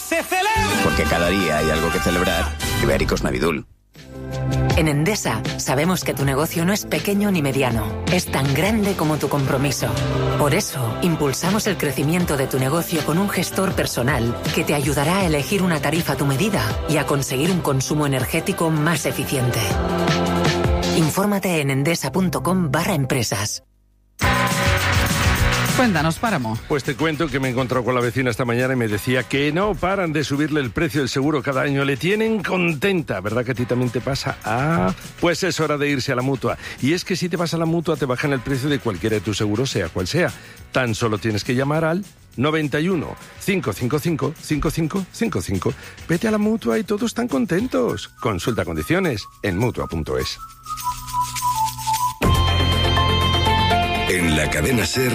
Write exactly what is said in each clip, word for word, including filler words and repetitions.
se celebra. Porque cada día hay algo que celebrar. Ibéricos Navidul. En Endesa sabemos que tu negocio no es pequeño ni mediano, es tan grande como tu compromiso. Por eso, impulsamos el crecimiento de tu negocio con un gestor personal que te ayudará a elegir una tarifa a tu medida y a conseguir un consumo energético más eficiente. Infórmate en endesa.com barra empresas. Cuéntanos, Páramo. Pues te cuento que me he encontrado con la vecina esta mañana y me decía que no paran de subirle el precio del seguro cada año. Le tienen contenta. ¿Verdad que a ti también te pasa? Ah, pues es hora de irse a la Mutua. Y es que si te vas a la Mutua te bajan el precio de cualquiera de tus seguros, sea cual sea. Tan solo tienes que llamar al noventa y uno, cinco cinco cinco, cinco cinco cinco cinco. Vete a la Mutua y todos están contentos. Consulta condiciones en mutua punto es. En la cadena SER,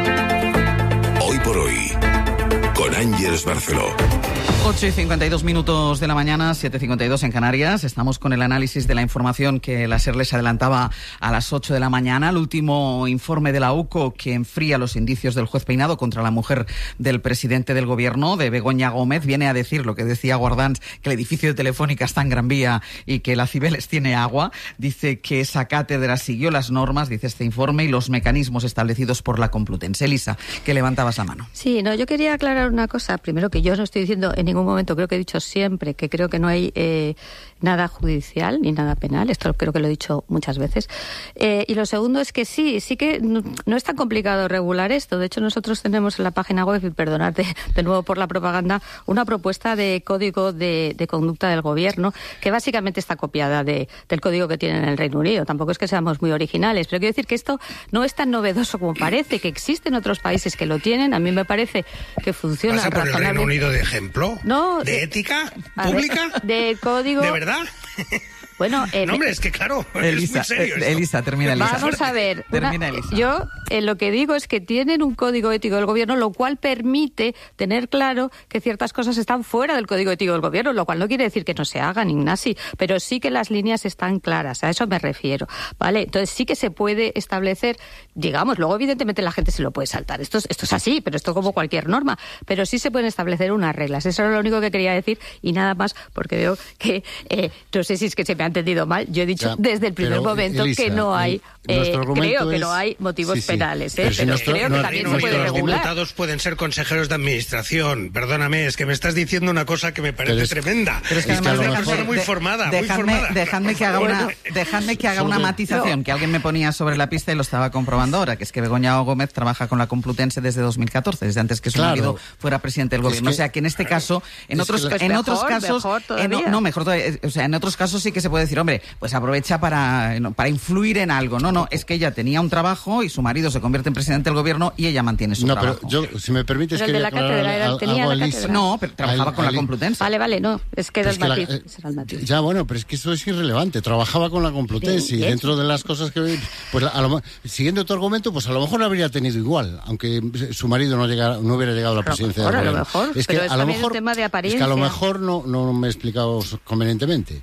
Hoy por Hoy, con Ángeles Barceló. ocho y cincuenta y dos minutos de la mañana, siete y cincuenta y dos en Canarias. Estamos con el análisis de la información que la SER les adelantaba a las ocho de la mañana. El último informe de la U C O que enfría los indicios del juez Peinado contra la mujer del presidente del gobierno, de Begoña Gómez, viene a decir lo que decía Guardans, que el edificio de Telefónica está en Gran Vía y que la Cibeles tiene agua. Dice que esa cátedra siguió las normas, dice este informe, y los mecanismos establecidos por la Complutense. Elisa, que levantabas la mano. Sí, no, yo quería aclarar una cosa. Primero, que yo no estoy diciendo en ningún momento, creo que he dicho siempre que creo que no hay eh, nada judicial ni nada penal. Esto creo que lo he dicho muchas veces. Eh, y lo segundo es que sí, sí que no, no es tan complicado regular esto. De hecho, nosotros tenemos en la página web, y perdonad de, de nuevo por la propaganda, una propuesta de código de, de conducta del gobierno que básicamente está copiada de, del código que tienen en el Reino Unido. Tampoco es que seamos muy originales, pero quiero decir que esto no es tan novedoso como parece, que existen otros países que lo tienen. A mí me parece que funciona razonablemente. ¿Vas a poner el Reino Unido de ejemplo? No. ¿De ética pública? De, de código... ¿De verdad? Bueno, eh, no, hombre, es que claro, Elisa, es muy serio eh, Elisa, termina Elisa. Vamos a ver. Termina una, Elisa. Yo eh, lo que digo es que tienen un código ético del gobierno, lo cual permite tener claro que ciertas cosas están fuera del código ético del gobierno, lo cual no quiere decir que no se hagan, Ignasi, pero sí que las líneas están claras, a eso me refiero, ¿vale? Entonces sí que se puede establecer, digamos, luego evidentemente la gente se lo puede saltar, esto es, esto es así, pero esto como cualquier norma, pero sí se pueden establecer unas reglas, eso era lo único que quería decir y nada más, porque veo que, eh, no sé si es que se me ha entendido mal, yo he dicho ya, desde el primer momento Elisa, que no hay, eh, creo que es... no hay motivos sí, sí. penales, ¿eh? pero, si pero nuestro, creo que también no, se puede los regular. Los diputados pueden ser consejeros de administración, perdóname, es que me estás diciendo una cosa que me parece es, tremenda. Pero es que es además una de, persona muy de, formada, dejadme, muy formada. Dejadme que haga una, dejadme que haga una matización, no. que alguien me ponía sobre la pista y lo estaba comprobando ahora, que es que Begoña Gómez trabaja con la Complutense desde dos mil catorce, desde antes que su claro. marido fuera presidente del gobierno. Es que, o sea, que en este caso, en otros, pues en mejor, otros casos, en, no, mejor todavía, o sea, en otros casos sí que se puede decir, hombre, pues aprovecha para para influir en algo. No, no, es que ella tenía un trabajo y su marido se convierte en presidente del gobierno y ella mantiene su no, trabajo. No, pero yo, si me permites, que la cátedra era, tenía la cátedra. No, pero trabajaba al, con al, la Complutense. Vale, vale, no, es que era el matiz. Eh, ya, bueno, pero es que eso es irrelevante. Trabajaba con la Complutense y dentro de las cosas que... pues a lo, siguiendo tu argumento, pues a lo mejor lo habría tenido igual, aunque su marido no, llegara, no hubiera llegado a la presidencia del gobierno. A lo mejor, es que pero es a lo mejor, un tema de apariencia. Es que a lo mejor no, no me he explicado convenientemente.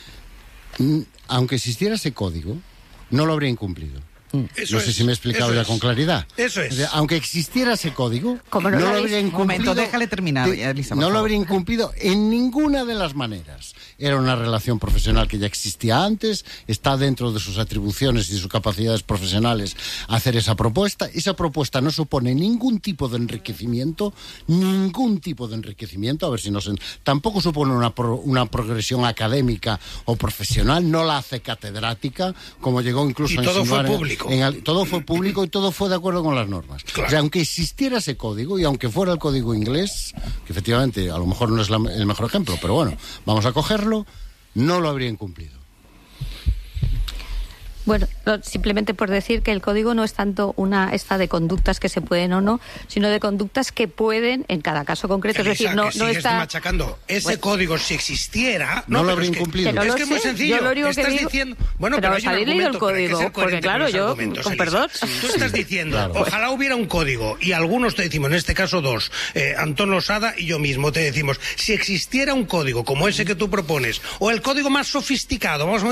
Aunque existiera ese código, no lo habría incumplido. Eso no sé es, si me he explicado ya es. con claridad. Eso es. O sea, aunque existiera ese código, no, no lo habría incumplido. Momento, déjale terminar. De, Elisa, no favor. lo habría incumplido en ninguna de las maneras. Era una relación profesional que ya existía antes, está dentro de sus atribuciones y sus capacidades profesionales hacer esa propuesta. Esa propuesta no supone ningún tipo de enriquecimiento, ningún tipo de enriquecimiento, a ver si nos... En... Tampoco supone una, pro, una progresión académica o profesional, no la hace catedrática, como llegó incluso y a todo fue en, público. En el, todo fue público y todo fue de acuerdo con las normas. Claro. O sea, aunque existiera ese código y aunque fuera el código inglés, que efectivamente a lo mejor no es la, el mejor ejemplo, pero bueno, vamos a cogerlo, no lo habría incumplido. Bueno, simplemente por decir que el código no es tanto una esta de conductas que se pueden o no, sino de conductas que pueden en cada caso concreto. Elisa, es decir, no, que no está machacando. Ese bueno, código, si existiera, no, no lo habría es que, incumplido. Que no es lo que es sé. muy sencillo. Yo lo único estás que digo, diciendo, bueno, pero, pero os habéis leído el código, porque claro, yo, con perdón. Tú estás diciendo, claro. ojalá hubiera un código y algunos te decimos, en este caso dos, eh, Antón Losada y yo mismo te decimos, si existiera un código como ese que tú propones o el código más sofisticado, vamos a